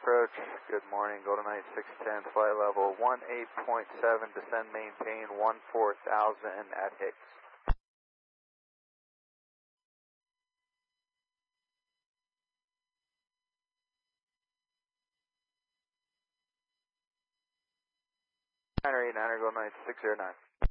approach. Good morning, Golden Knight 610, flight level 18.7, descend maintain 14,000 at Hicks. Niner 89er, Golden Knight 609.